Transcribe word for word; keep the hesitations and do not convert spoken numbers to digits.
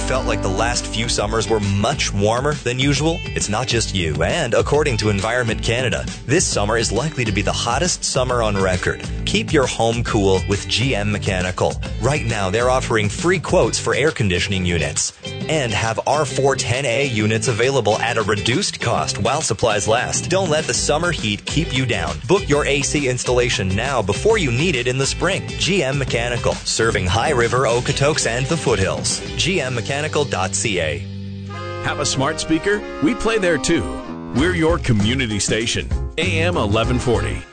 felt like the last few summers were much warmer than usual? It's not just you, and according to Environment Canada, this summer is likely to be the hottest summer on record. Keep your home cool with G M Mechanical. Right now, they're offering free quotes for air conditioning units and have R four ten A units available at a reduced cost while supplies last. Don't let the summer heat keep you down. Book your A C installation now before you need it in the spring. G M Mechanical, serving High River, Okotoks, and the foothills. G M mechanical dot C A. Have a smart speaker? We play there too. We're your community station. A M eleven forty.